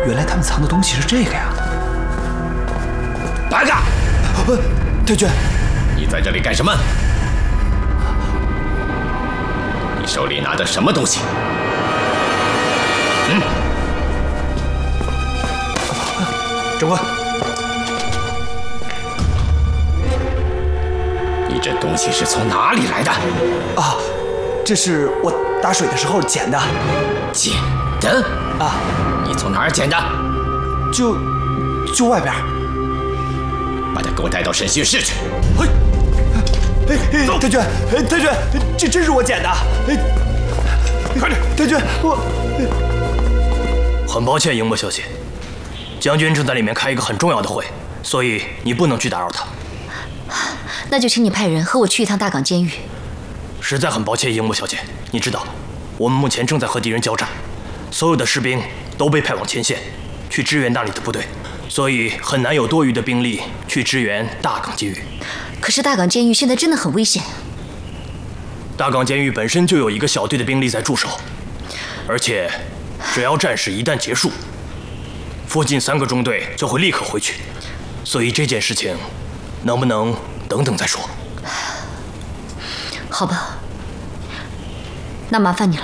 原来他们藏的东西是这个呀！ 八嘎！ 太君， 你在这里干什么？你手里拿的什么东西？ 长官， 你这东西是从哪里来的？ 啊，这是我打水的时候捡的。 捡的？ 啊， 你从哪儿捡的？ 就外边。 把他给我带到审讯室去。 嘿，太君，太君，这真是我捡的。 快点， 太君，我。 很抱歉，樱木小姐，将军正在里面开一个很重要的会，所以你不能去打扰他。 那就请你派人和我去一趟大港监狱。 实在很抱歉，樱木小姐，你知道，我们目前正在和敌人交战，所有的士兵都被派往前线，去支援那里的部队，所以很难有多余的兵力去支援大港监狱。 可是大港监狱现在真的很危险。 大港监狱本身就有一个小队的兵力在驻守，而且只要战事一旦结束，附近3个中队就会立刻回去，所以这件事情能不能等等再说？ 好吧，那麻烦你了。